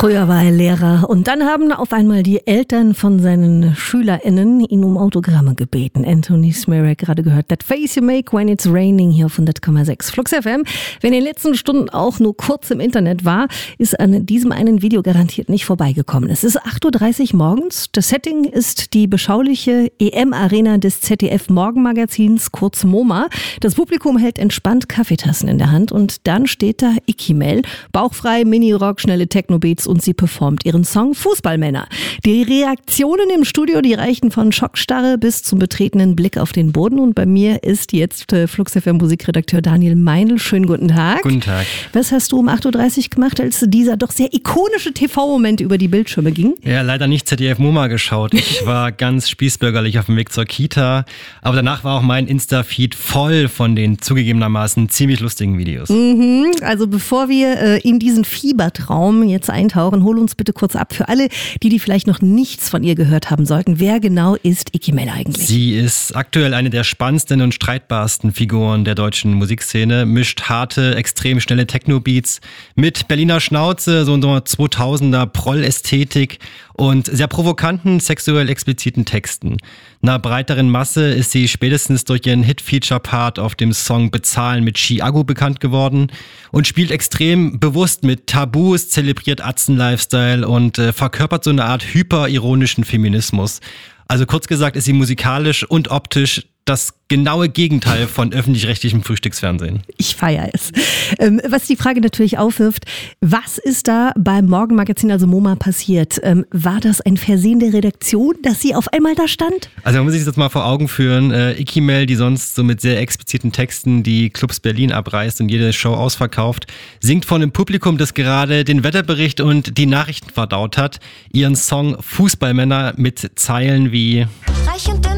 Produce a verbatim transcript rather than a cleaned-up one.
Früher war er Lehrer und dann haben auf einmal die Eltern von seinen SchülerInnen ihn um Autogramme gebeten. Anthony Smirek, gerade gehört, That Face You Make When It's Raining hier auf hundert Komma sechs Flux F M. Wer in den letzten Stunden auch nur kurz im Internet war, ist an diesem einen Video garantiert nicht vorbeigekommen. Es ist acht Uhr dreißig morgens. Das Setting ist die beschauliche E M-Arena des Z D F-Morgenmagazins, kurz MoMA. Das Publikum hält entspannt Kaffeetassen in der Hand und dann steht da Ikimel, bauchfrei, Mini-Rock, schnelle Techno-Beats und sie performt ihren Song Fußballmänner. Die Reaktionen im Studio, die reichten von Schockstarre bis zum betretenen Blick auf den Boden. Und bei mir ist jetzt äh, Flux F M Musikredakteur Daniel Meindl. Schönen guten Tag. Guten Tag. Was hast du um acht Uhr dreißig gemacht, als dieser doch sehr ikonische T V-Moment über die Bildschirme ging? Ja, leider nicht Z D F MoMA geschaut. Ich war ganz spießbürgerlich auf dem Weg zur Kita. Aber danach war auch mein Insta-Feed voll von den zugegebenermaßen ziemlich lustigen Videos. Mhm. Also bevor wir äh, in diesen Fiebertraum jetzt eintauchen, hol uns bitte kurz ab für alle, die die vielleicht noch nichts von ihr gehört haben sollten. Wer genau ist Ikimel eigentlich? Sie ist aktuell eine der spannendsten und streitbarsten Figuren der deutschen Musikszene, mischt harte, extrem schnelle Techno-Beats mit Berliner Schnauze, so einer zweitausender Proll-Ästhetik und sehr provokanten, sexuell expliziten Texten. Einer breiteren Masse ist sie spätestens durch ihren Hit-Feature-Part auf dem Song Bezahlen mit Chiago bekannt geworden und spielt extrem bewusst mit Tabus, zelebriert Atzen-Lifestyle und äh, verkörpert so eine Art hyperironischen Feminismus. Also kurz gesagt ist sie musikalisch und optisch das genaue Gegenteil von öffentlich-rechtlichem Frühstücksfernsehen. Ich feiere es. Ähm, was die Frage natürlich aufwirft, was ist da beim Morgenmagazin, also MoMA, passiert? Ähm, war das ein Versehen der Redaktion, dass sie auf einmal da stand? Also man muss sich das jetzt mal vor Augen führen. Äh, Ikimel, die sonst so mit sehr expliziten Texten die Clubs Berlin abreißt und jede Show ausverkauft, singt von einem Publikum, das gerade den Wetterbericht und die Nachrichten verdaut hat, ihren Song Fußballmänner mit Zeilen wie: Reich und